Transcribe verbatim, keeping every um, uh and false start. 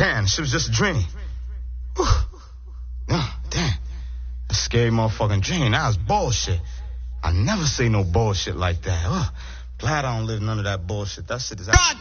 Damn, shit was just a dream. Whew. Oh, damn. A scary motherfucking dream. That was bullshit. I never say no bullshit like that. Oh, glad I don't live none of that bullshit. That shit is... God